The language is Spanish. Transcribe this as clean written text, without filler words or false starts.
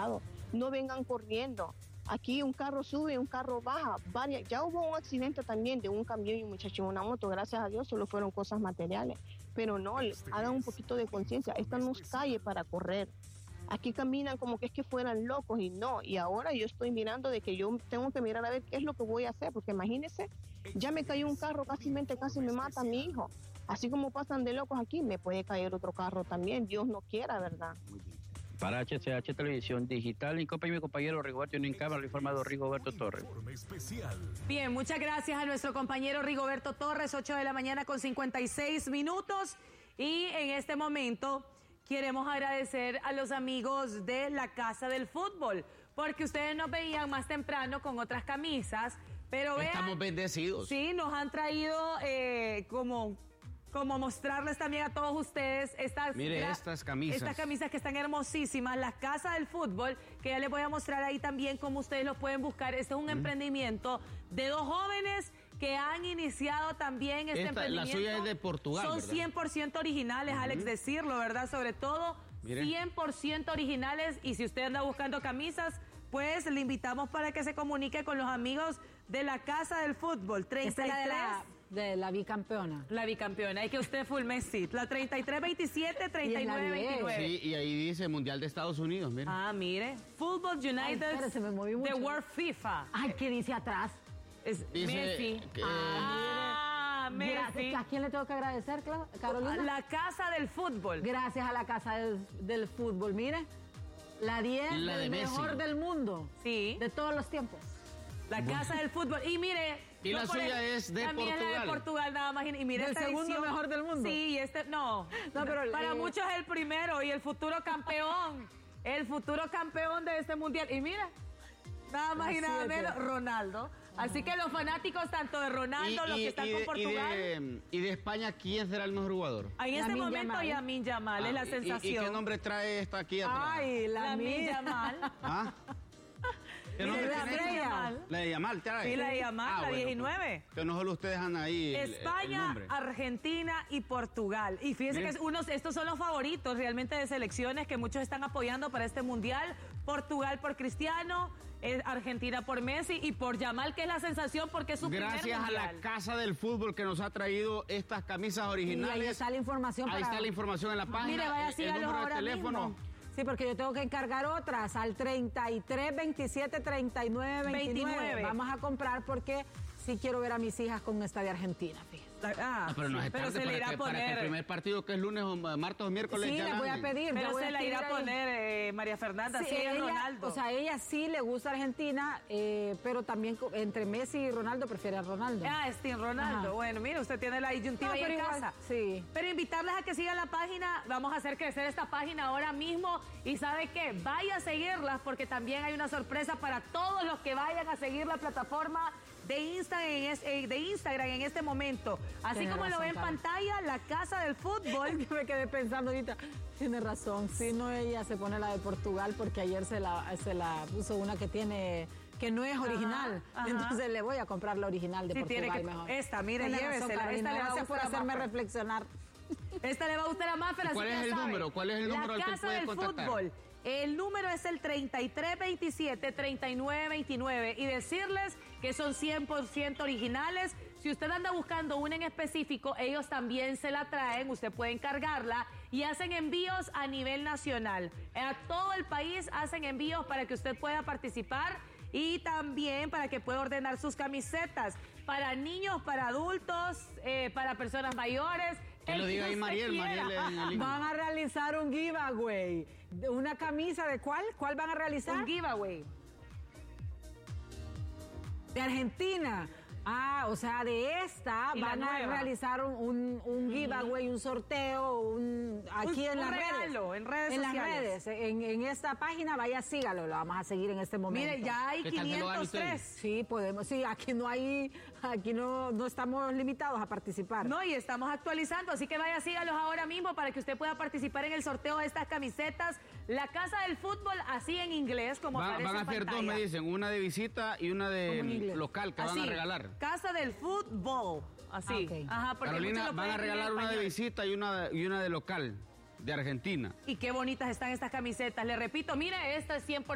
cuidado, no vengan corriendo. Aquí un carro sube, un carro baja, ya hubo un accidente también de un camión y un muchacho en una moto, gracias a Dios solo fueron cosas materiales, pero no, hagan un poquito de conciencia, esta no es calle para correr. Aquí caminan como que es que fueran locos y no, y ahora yo estoy mirando de que yo tengo que mirar a ver qué es lo que voy a hacer, porque imagínense, ya me cayó un carro, casi me mata a mi hijo, así como pasan de locos aquí, me puede caer otro carro también, Dios no quiera, ¿verdad? Muy bien. Para HCH Televisión Digital, mi compañero Rigoberto Nincámara, lo informado Rigoberto Torres. Bien, muchas gracias a nuestro compañero Rigoberto Torres, 8 de la mañana con 56 minutos, y en este momento queremos agradecer a los amigos de la Casa del Fútbol, porque ustedes nos veían más temprano con otras camisas, pero vean... Estamos bendecidos. Sí, nos han traído como mostrarles también a todos ustedes estas camisas. Estas camisas que están hermosísimas, la Casa del Fútbol, que ya les voy a mostrar ahí también cómo ustedes los pueden buscar. Este es un emprendimiento de dos jóvenes que han iniciado también este emprendimiento. La suya es de Portugal, son ¿verdad? 100% originales, Alex, decirlo, ¿verdad? Sobre todo, 100% originales. Y si usted anda buscando camisas, pues le invitamos para que se comunique con los amigos de la Casa del Fútbol. 33... de la bicampeona. La bicampeona, y que usted full Messi. La 33-27, 39-29. Sí, y ahí dice Mundial de Estados Unidos, mire. Ah, mire. Football United, se me movió mucho. The World FIFA. Ay, ¿qué dice atrás? Es Dice Messi. que, Messi. Gracias. ¿A quién le tengo que agradecer, Carolina? La Casa del Fútbol. Gracias a la Casa del Fútbol. Mire, la 10 del mejor del mundo. Sí. De todos los tiempos. La Casa del Fútbol. Y mire... Y la suya es de también Portugal. Es de Portugal, nada más. Y mire, el segundo mejor del mundo. Sí, no, pero para muchos es el primero y el futuro campeón. El futuro campeón de este mundial. Y mira, nada más y nada menos, Ronaldo. Así que los fanáticos tanto de Ronaldo, los que están con Portugal... Y de España, ¿quién será el mejor jugador? En este momento, Lamine Yamal es la sensación. ¿Y qué nombre trae esta aquí atrás? Ay, Lamine Yamal. ¿Ah? ¿Qué nombre tiene? La de Yamal, trae. Sí, la de Yamal, la 19. Que no solo ustedes andan ahí. España, Argentina y Portugal. Y fíjense que estos son los favoritos realmente de selecciones que muchos están apoyando para este mundial. Portugal por Cristiano, Argentina por Messi y por Yamal, que es la sensación porque es su primer mundial. Gracias a la Casa del Fútbol que nos ha traído estas camisas originales. Y ahí está la información. Ahí está la información en la página. Mire, vaya, sígalos ahora teléfono. mismo. Sí, porque yo tengo que encargar otras al 33 27 39 29. Vamos a comprar porque sí quiero ver a mis hijas con esta de Argentina, fíjate. Pero no es tarde se le irá a poner. Para que el primer partido, que es lunes o martes o miércoles, sí, ya le voy a pedir. Pero se la irá a poner María Fernanda, sí, ella, Ronaldo. O sea, ella sí le gusta Argentina, pero también entre Messi y Ronaldo prefiere a Ronaldo. Es Team Ronaldo. Ajá. Bueno, mire, usted tiene la disyuntiva ahí en casa. Sí. Pero invitarles a que sigan la página. Vamos a hacer crecer esta página ahora mismo. Y ¿sabe qué? Vaya a seguirlas porque también hay una sorpresa para todos los que vayan a seguir la plataforma de Instagram en este momento. Así tiene como razón, lo ve en pantalla, la Casa del Fútbol. Me quedé pensando ahorita, tiene razón, si no ella se pone la de Portugal porque ayer se la puso una que no es original. Ajá. Entonces le voy a comprar la original de Portugal mejor. Esta, mire, llévesela. Gracias por hacerme reflexionar. Esta le va a gustar a Mafer. ¿Cuál es el número? ¿Cuál es el número al que puede contactar? Fútbol. El número es el 3327-3929 y decirles que son 100% originales. Si usted anda buscando una en específico, ellos también se la traen, usted puede encargarla y hacen envíos a nivel nacional. A todo el país hacen envíos para que usted pueda participar y también para que pueda ordenar sus camisetas para niños, para adultos, para personas mayores. Que lo diga ahí Mariel Van a realizar un giveaway. ¿Una camisa de cuál? ¿Cuál van a realizar? Un giveaway. De Argentina. O sea, de esta van a realizar un giveaway, un sorteo, aquí en las redes. En redes en sociales. Las redes. En esta página, vaya, sígalo, lo vamos a seguir en este momento. Mire, ya hay 503. Sí, podemos, sí, aquí no estamos limitados a participar. No, y estamos actualizando, así que vaya, sígalos ahora mismo para que usted pueda participar en el sorteo de estas camisetas. La Casa del Fútbol, así en inglés, como aparece en pantalla. Van a hacer dos, me dicen, una de visita y una de local que van a regalar. Casa del Fútbol, así. Okay. Ajá, porque Carolina, van a regalar una de visita y una de local, de Argentina. Y qué bonitas están estas camisetas. Le repito, mire, esta es 100%.